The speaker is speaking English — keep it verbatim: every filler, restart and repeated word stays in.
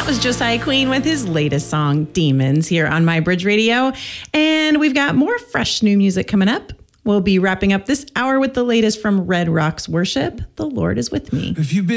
was Josiah Queen with his latest song, Demons, here on My Bridge Radio. And we've got more fresh new music coming up. We'll be wrapping up this hour with the latest from Red Rocks Worship, The Lord is With Me. If you've been